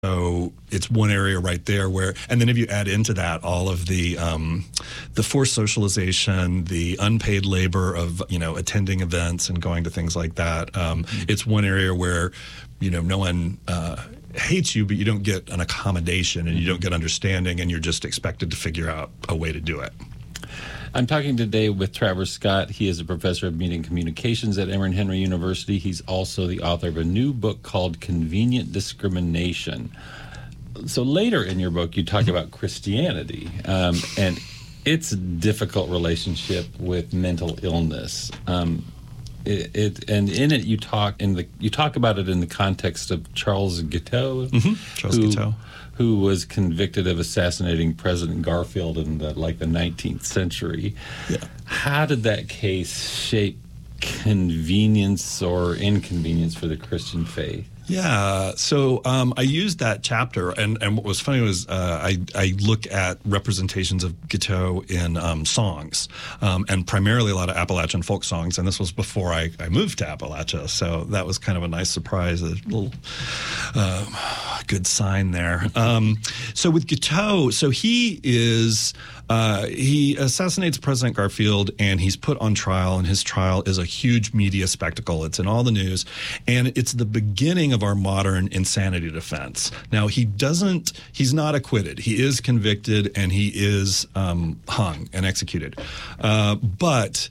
So it's one area right there where, and then if you add into that all of the forced socialization, the unpaid labor of, attending events and going to things like that, it's one area where, no one hates you, but you don't get an accommodation and you don't get understanding, and you're just expected to figure out a way to do it. I'm talking today with Travers Scott. He is a professor of media and communications at Emory and Henry University. He's also the author of a new book called Convenient Discrimination. So later in your book, you talk about Christianity and its difficult relationship with mental illness. And in it, you talk about it in the context of Charles Guiteau, Guiteau, who was convicted of assassinating President Garfield in the 19th century. Yeah. How did that case shape convenience or inconvenience for the Christian faith? Yeah, so I used that chapter, and what was funny was I look at representations of Guiteau in songs, and primarily a lot of Appalachian folk songs, and this was before I moved to Appalachia, so that was kind of a nice surprise, a little good sign there. So with Guiteau, he assassinates President Garfield, and he's put on trial, and his trial is a huge media spectacle. It's in all the news, and it's the beginning of our modern insanity defense. Now, he's not acquitted. He is convicted, and he is hung and executed. But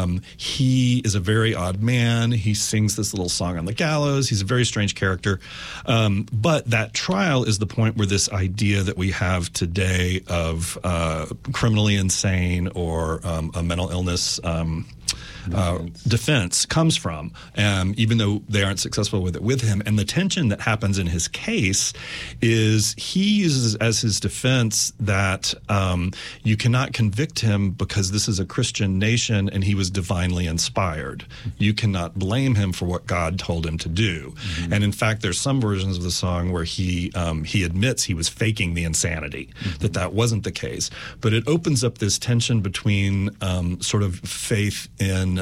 he is a very odd man. He sings this little song on the gallows. He's a very strange character. But that trial is the point where this idea that we have today of criminally insane or a mental illness defense comes from, even though they aren't successful with it with him. And the tension that happens in his case is he uses as his defense that you cannot convict him because this is a Christian nation and he was divinely inspired. You cannot blame him for what God told him to do. Mm-hmm. And in fact, there's some versions of the song where he admits he was faking the insanity, that wasn't the case. But it opens up this tension between sort of faith in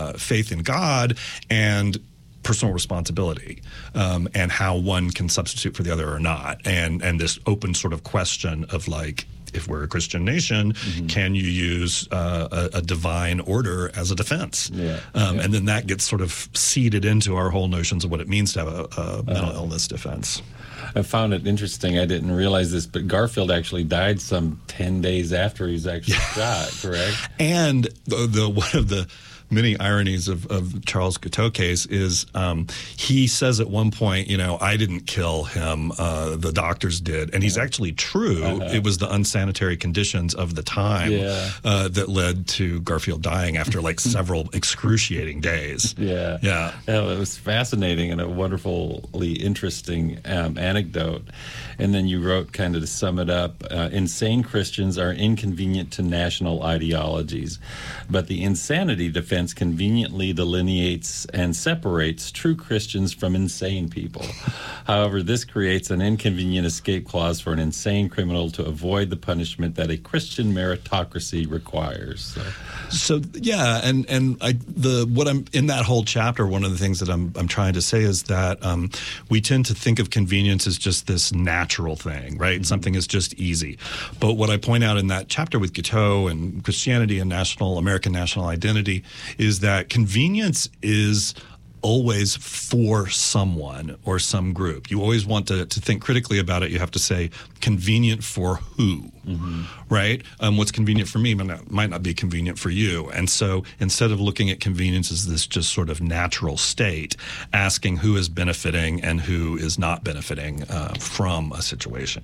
God and personal responsibility, and how one can substitute for the other or not, and this open sort of question of if we're a Christian nation, can you use a divine order as a defense? And then that gets sort of seeded into our whole notions of what it means to have a mental illness defense. I found it interesting. I didn't realize this, but Garfield actually died some 10 days after he was actually shot, correct? And the one of the many ironies of Charles Guiteau case is he says at one point, I didn't kill him, the doctors did. And he's actually true. It was the unsanitary conditions of the time that led to Garfield dying after several excruciating days. Yeah, it was fascinating and a wonderfully interesting anecdote. And then you wrote, kind of to sum it up, insane Christians are inconvenient to national ideologies, but the insanity defense conveniently delineates and separates true Christians from insane people. However, this creates an inconvenient escape clause for an insane criminal to avoid the punishment that a Christian meritocracy requires. So yeah, and what I'm in that whole chapter, one of the things that I'm trying to say is that we tend to think of convenience as just this natural thing, right? Mm-hmm. Something is just easy. But what I point out in that chapter with Guiteau and Christianity and American national identity is that convenience is always for someone or some group. You always want to think critically about it. You have to say convenient for who, right? What's convenient for me might not be convenient for you. And so instead of looking at convenience as this just sort of natural state, asking who is benefiting and who is not benefiting from a situation.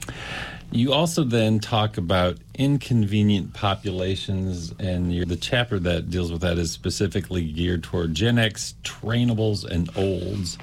You also then talk about inconvenient populations, and the chapter that deals with that is specifically geared toward Gen X, trainables, and olds.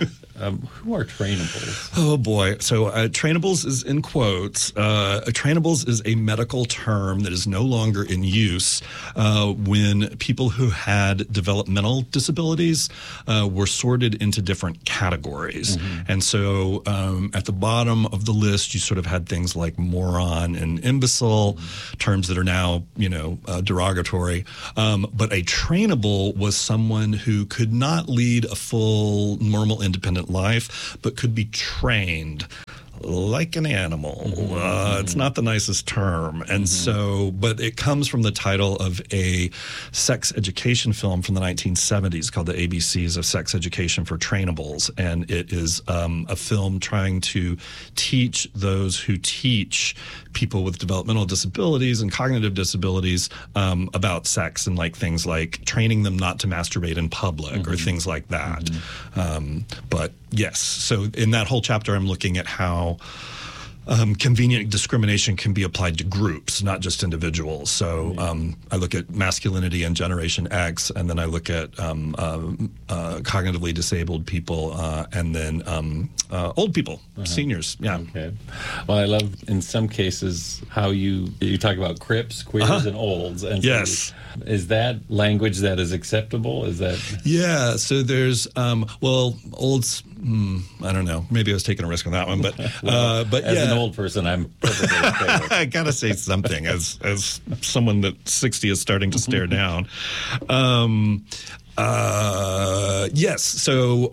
Who are trainables? Oh, boy. So trainables is in quotes. Trainables is a medical term that is no longer in use when people who had developmental disabilities were sorted into different categories. And so at the bottom of the list, you sort of had things like moron and imbecile, terms that are now, derogatory. But a trainable was someone who could not lead a full, normal, independent intelligent life, but could be trained like an animal. It's not the nicest term. And so, but it comes from the title of a sex education film from the 1970s called The ABCs of Sex Education for Trainables. And it is a film trying to teach those who teach people with developmental disabilities and cognitive disabilities about sex, and like things like training them not to masturbate in public or things like that. But yes, so in that whole chapter, I'm looking at how convenient discrimination can be applied to groups, not just individuals. So I look at masculinity and Generation X, and then I look at cognitively disabled people, and then old people, seniors. Yeah. Okay. Well, I love in some cases how you talk about crips, queers, and olds. And so yes. Is that language that is acceptable? Is that? Yeah. So there's olds. I don't know. Maybe I was taking a risk on that one, but but as yeah. an old person, I'm perfectly okay with it. I gotta say something as someone that 60 is starting to stare down. Yes. So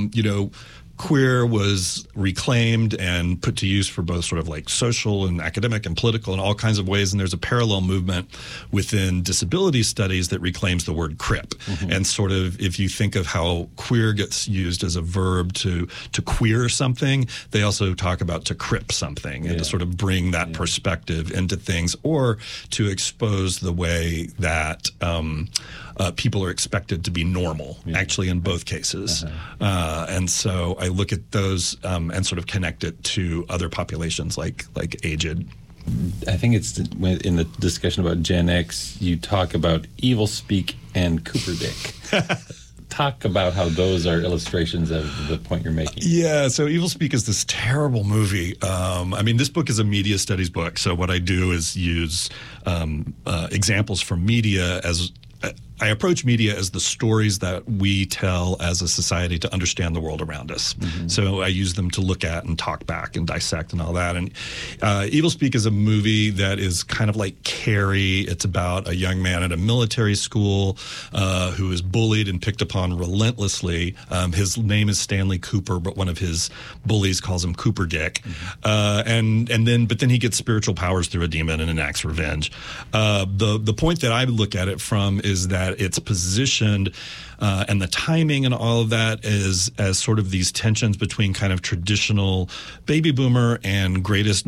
queer was reclaimed and put to use for both sort of like social and academic and political and all kinds of ways. And there's a parallel movement within disability studies that reclaims the word crip. And sort of, if you think of how queer gets used as a verb to queer something, they also talk about to crip something and to sort of bring that perspective into things, or to expose the way that people are expected to be normal, actually, in both cases. And so I look at those and sort of connect it to other populations like aged. I think it's in the discussion about Gen X, you talk about evil speak and Cooper Dick. Talk about how those are illustrations of the point you're making. Yeah, so Evil Speak is this terrible movie. I mean, this book is a media studies book, so what I do is use examples from media as I approach media as the stories that we tell as a society to understand the world around us. So I use them to look at and talk back and dissect and all that. And Evil Speak is a movie that is kind of like Carrie. It's about a young man at a military school who is bullied and picked upon relentlessly. His name is Stanley Cooper, but one of his bullies calls him Cooper Dick. But then he gets spiritual powers through a demon and enacts revenge. The point that I look at it from is that it's positioned and the timing and all of that is as sort of these tensions between kind of traditional baby boomer and greatest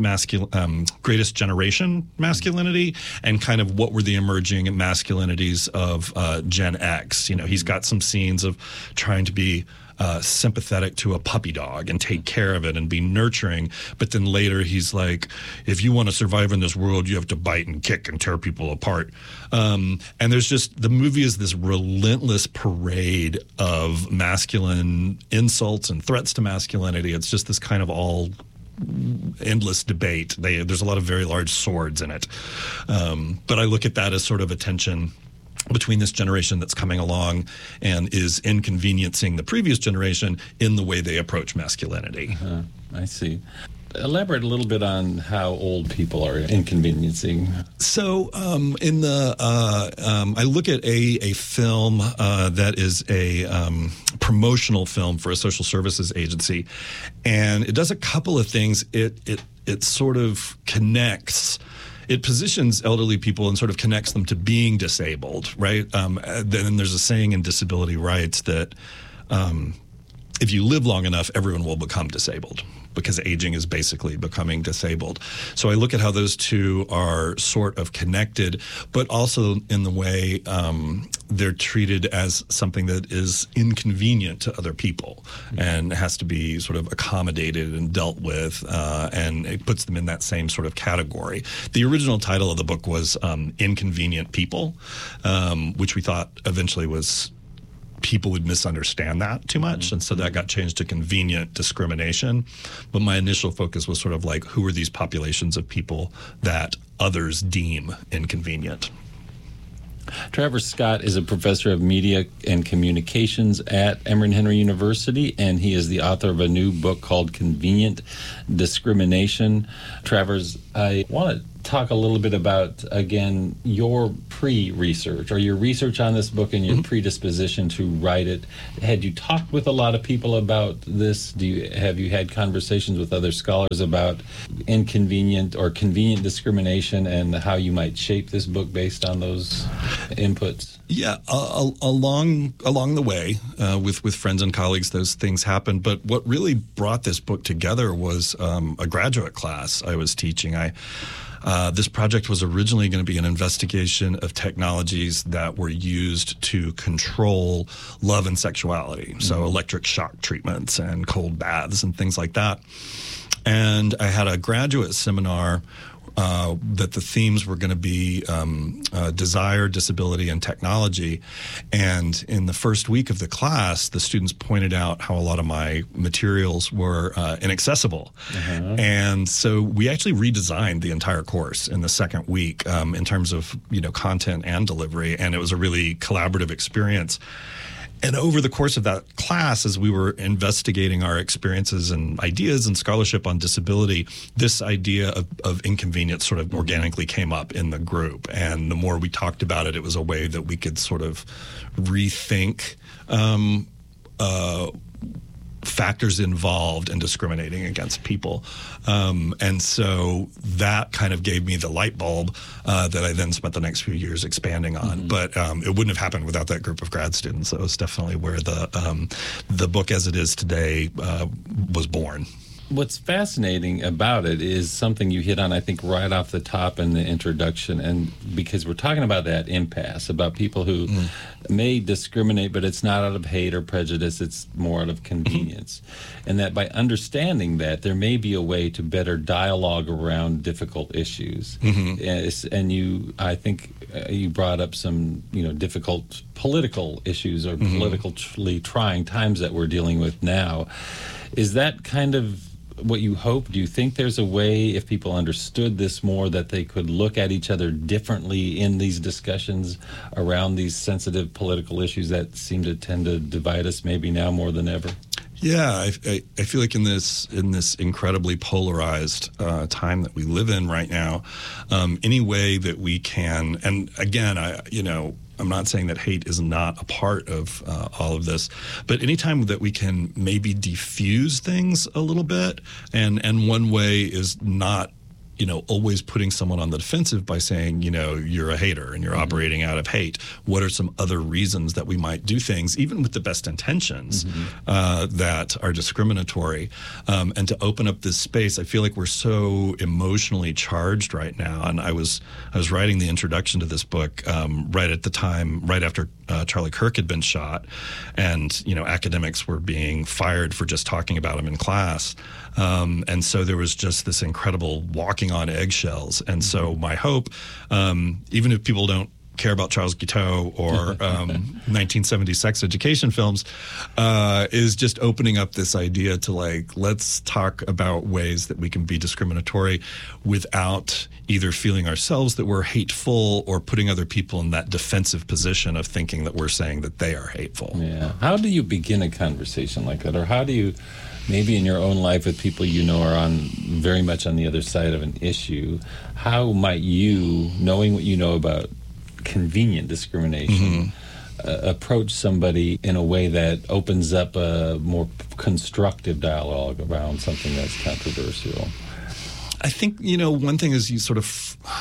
generation masculinity, and kind of what were the emerging masculinities of Gen X. He's got some scenes of trying to be sympathetic to a puppy dog and take care of it and be nurturing. But then later he's like, if you want to survive in this world, you have to bite and kick and tear people apart. And there's just, the movie is this relentless parade of masculine insults and threats to masculinity. It's just this kind of all endless debate. There's a lot of very large swords in it. But I look at that as sort of a tension between this generation that's coming along and is inconveniencing the previous generation in the way they approach masculinity. I see. Elaborate a little bit on how old people are inconveniencing. So I look at a film that is a promotional film for a social services agency, and it does a couple of things. It sort of connects. It positions elderly people and sort of connects them to being disabled, right? Then there's a saying in disability rights that if you live long enough, everyone will become disabled, because aging is basically becoming disabled. So I look at how those two are sort of connected, but also in the way they're treated as something that is inconvenient to other people and has to be sort of accommodated and dealt with, and it puts them in that same sort of category. The original title of the book was Inconvenient People, which we thought eventually was people would misunderstand that too much, and so that got changed to Convenient Discrimination. But my initial focus was sort of like, who are these populations of people that others deem inconvenient? Travers Scott is a professor of media and communications at Emory and Henry University, and he is the author of a new book called Convenient Discrimination. Travers, I want to talk a little bit about, again, your pre-research or your research on this book and your predisposition to write it. Had you talked with a lot of people about this? Have you had conversations with other scholars about inconvenient or convenient discrimination and how you might shape this book based on those inputs? Yeah, along the way, with friends and colleagues, those things happened. But what really brought this book together was a graduate class I was teaching. This project was originally going to be an investigation of technologies that were used to control love and sexuality, so electric shock treatments and cold baths and things like that. And I had a graduate seminar that the themes were going to be desire, disability, and technology. And in the first week of the class, the students pointed out how a lot of my materials were inaccessible. And so we actually redesigned the entire course in the second week in terms of content and delivery. And it was a really collaborative experience. And over the course of that class, as we were investigating our experiences and ideas and scholarship on disability, this idea of inconvenience sort of organically came up in the group. And the more we talked about it, it was a way that we could sort of rethink factors involved in discriminating against people. And so that kind of gave me the light bulb that I then spent the next few years expanding on. But it wouldn't have happened without that group of grad students. That was definitely where the book as it is today was born. What's fascinating about it is something you hit on, I think, right off the top in the introduction, and because we're talking about that impasse, about people who may discriminate, but it's not out of hate or prejudice, it's more out of convenience. And that by understanding that, there may be a way to better dialogue around difficult issues. And I think you brought up some, difficult political issues or politically trying times that we're dealing with now. Is that kind of what you hope? Do you think there's a way, if people understood this more, that they could look at each other differently in these discussions around these sensitive political issues that seem to tend to divide us maybe now more than ever? Yeah, I feel like in this incredibly polarized time that we live in right now, any way that we can, and again, I'm not saying that hate is not a part of all of this, but anytime that we can maybe diffuse things a little bit, and one way is not always putting someone on the defensive by saying, you're a hater and you're operating out of hate. What are some other reasons that we might do things, even with the best intentions, that are discriminatory? And to open up this space, I feel like we're so emotionally charged right now. And I was writing the introduction to this book right at the time, right after Charlie Kirk had been shot, and academics were being fired for just talking about him in class. And so there was just this incredible walking on eggshells. And so my hope, even if people don't care about Charles Guiteau or 1970s sex education films, is just opening up this idea to let's talk about ways that we can be discriminatory without either feeling ourselves that we're hateful or putting other people in that defensive position of thinking that we're saying that they are hateful. Yeah. How do you begin a conversation like that? Or how do you, maybe in your own life with people are very much on the other side of an issue, how might you, knowing what you know about convenient discrimination, approach somebody in a way that opens up a more constructive dialogue around something that's controversial? I think, one thing is you sort of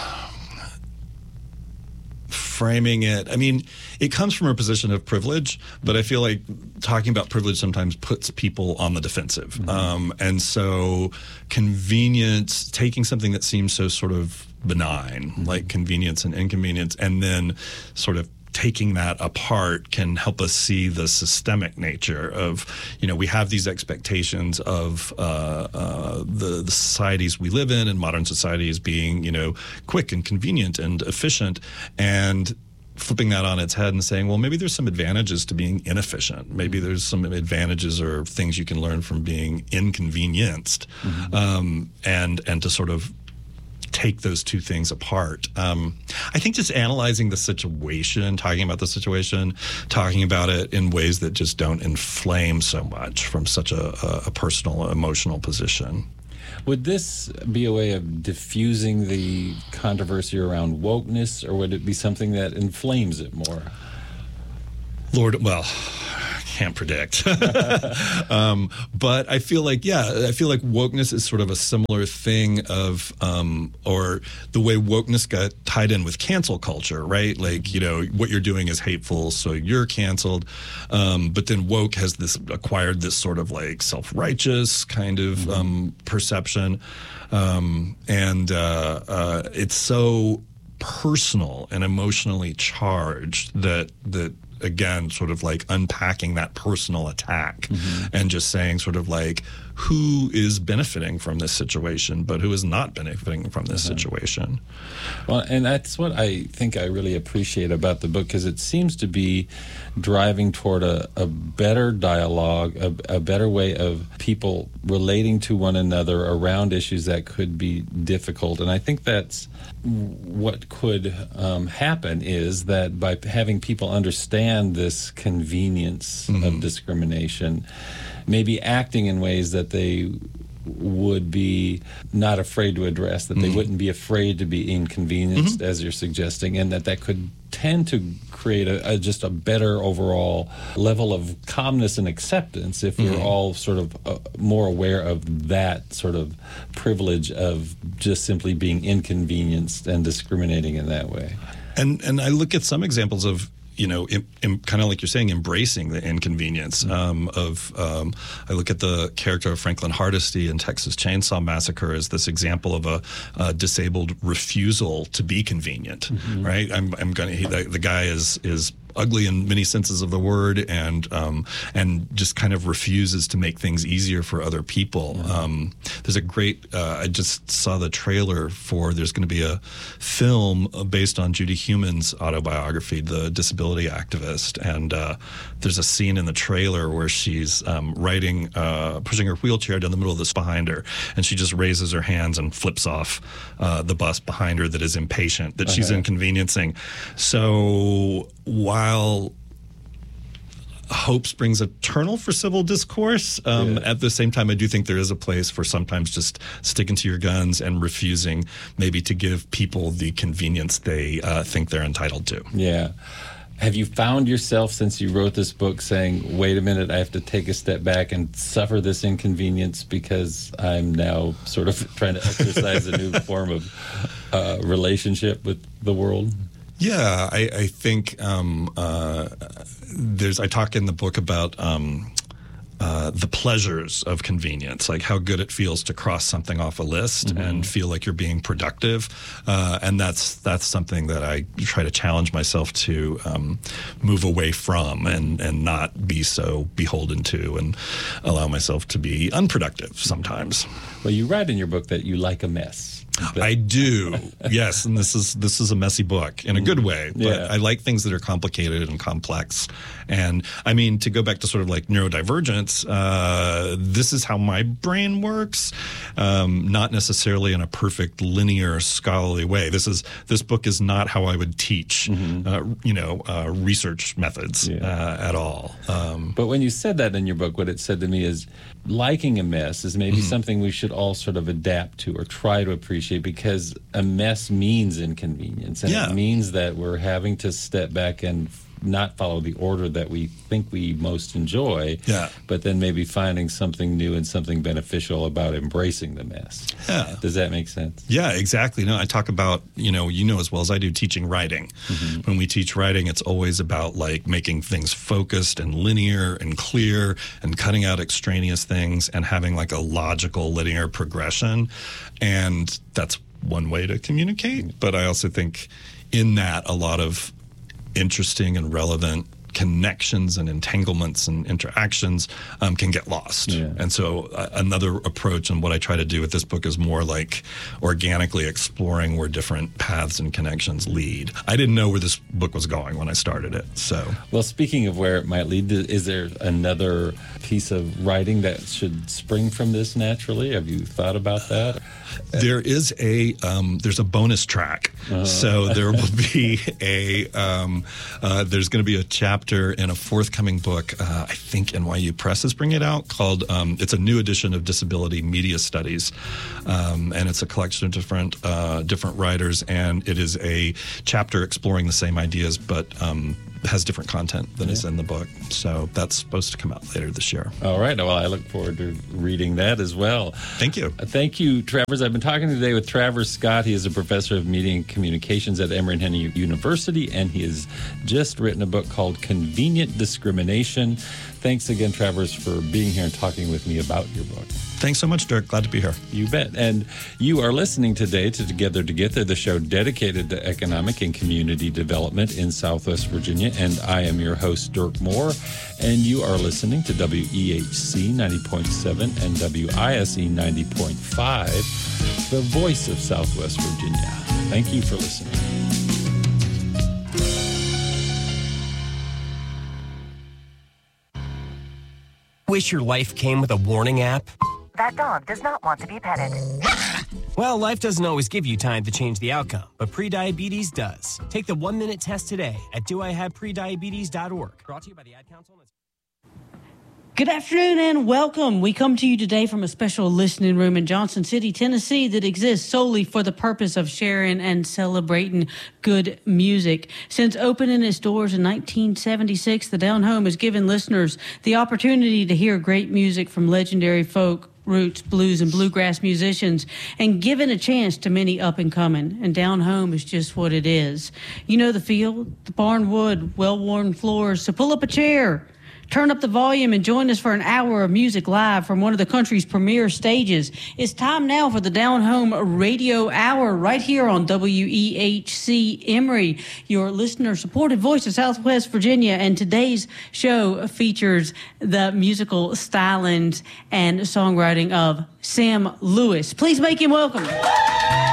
framing it. I mean, it comes from a position of privilege, but I feel like talking about privilege sometimes puts people on the defensive. And so convenience, taking something that seems so sort of benign, like convenience and inconvenience, and then sort of taking that apart can help us see the systemic nature of, we have these expectations of the societies we live in, and modern societies being, quick and convenient and efficient, and flipping that on its head and saying, well, maybe there's some advantages to being inefficient. Maybe there's some advantages or things you can learn from being inconvenienced, and to sort of take those two things apart. I think just analyzing the situation, talking about the situation, talking about it in ways that just don't inflame so much from such a personal, emotional position. Would this be a way of diffusing the controversy around wokeness, or would it be something that inflames it more? Lord, well, I can't predict. But I feel like, wokeness is sort of a similar thing of, or the way wokeness got tied in with cancel culture, right? Like, what you're doing is hateful, so you're canceled. But then woke has acquired this sort of like self-righteous kind of perception. And it's so personal and emotionally charged that again, sort of like unpacking that personal attack and just saying sort of like who is benefiting from this situation, but who is not benefiting from this situation. Well, and that's what I think I really appreciate about the book, because it seems to be driving toward a better dialogue, a better way of people relating to one another around issues that could be difficult. And I think that's what could happen, is that by having people understand this convenience of discrimination, maybe acting in ways that they would be not afraid to address, that they wouldn't be afraid to be inconvenienced, as you're suggesting, and that could tend to create just a better overall level of calmness and acceptance if we're all sort of more aware of that sort of privilege of just simply being inconvenienced and discriminating in that way. And I look at some examples of, kind of like you're saying, embracing the inconvenience I look at the character of Franklin Hardesty in Texas Chainsaw Massacre as this example of a disabled refusal to be convenient, right? The guy is ugly in many senses of the word, and just kind of refuses to make things easier for other people. There's a great, I just saw the trailer for, there's going to be a film based on Judy Heumann's autobiography, the disability activist, and there's a scene in the trailer where she's pushing her wheelchair down the middle of this behind her, and she just raises her hands and flips off the bus behind her that is impatient, that she's inconveniencing. So while hope springs eternal for civil discourse, at the same time, I do think there is a place for sometimes just sticking to your guns and refusing maybe to give people the convenience they think they're entitled to. Yeah. Have you found yourself, since you wrote this book, saying, wait a minute, I have to take a step back and suffer this inconvenience because I'm now sort of trying to exercise a new form of relationship with the world? Yeah, I think I talk in the book about the pleasures of convenience, like how good it feels to cross something off a list and feel like you're being productive. And that's something that I try to challenge myself to move away from and not be so beholden to, and allow myself to be unproductive sometimes. Well, you write in your book that you like a mess. I do, yes, and this is a messy book in a good way. But I like things that are complicated and complex. And I mean, to go back to sort of like neurodivergence, this is how my brain works, not necessarily in a perfect linear scholarly way. This book is not how I would teach, research methods at all. But when you said that in your book, what it said to me is, liking a mess is maybe something we should all sort of adapt to or try to appreciate, because a mess means inconvenience, and it means that we're having to step back and not follow the order that we think we most enjoy, but then maybe finding something new and something beneficial about embracing the mess. Yeah. Does that make sense? Yeah, exactly. No, I talk about, as well as I do, teaching writing. When we teach writing, it's always about like making things focused and linear and clear and cutting out extraneous things and having like a logical linear progression. And that's one way to communicate. But I also think in that a lot of interesting and relevant connections and entanglements and interactions can get lost. And so another approach, and what I try to do with this book, is more like organically exploring where different paths and connections lead. I didn't know where this book was going when I started it. So, well, speaking of where it might lead, is there another piece of writing that should spring from this naturally? Have you thought about that? There is there's a bonus track. So there will be there's going to be a chapter chapter in a forthcoming book. I think NYU Press is bringing it out, called, it's a new edition of Disability Media Studies. And it's a collection of different writers, and it is a chapter exploring the same ideas, but has different content than is in the book. So that's supposed to come out later this year. All right. Well, I look forward to reading that as well. Thank you. Thank you, Travers. I've been talking today with Travers Scott. He is a professor of media and communications at Emory and Henry University, and he has just written a book called Convenient Discrimination. Thanks again, Travers, for being here and talking with me about your book. Thanks so much, Dirk. Glad to be here. You bet. And you are listening today to Together Together, the show dedicated to economic and community development in Southwest Virginia. And I am your host, Dirk Moore. And you are listening to WEHC 90.7 and WISE 90.5, the voice of Southwest Virginia. Thank you for listening. Wish your life came with a warning app? That dog does not want to be petted. Well, life doesn't always give you time to change the outcome, but prediabetes does. Take the 1-minute test today at doihaveprediabetes.org. Brought to you by the Ad Council. Good afternoon and welcome. We come to you today from a special listening room in Johnson City, Tennessee that exists solely for the purpose of sharing and celebrating good music. Since opening its doors in 1976, the Down Home has given listeners the opportunity to hear great music from legendary folk, roots, blues, and bluegrass musicians, and given a chance to many up and coming. And Down Home is just what it is. You know the feel, the barn wood, well-worn floors. So pull up a chair, turn up the volume, and join us for an hour of music live from one of the country's premier stages. It's time now for the Down Home Radio Hour right here on WEHC Emory, your listener-supported voice of Southwest Virginia. And today's show features the musical stylings and songwriting of Sam Lewis. Please make him welcome.